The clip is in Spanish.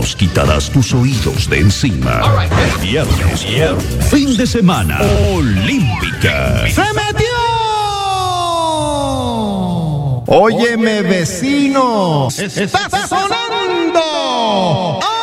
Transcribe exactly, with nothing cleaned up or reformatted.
nos quitarás tus oídos de encima. Right, viernes, viernes, fin de semana, Olímpica. ¡Se metió! Óyeme, vecino, está sonando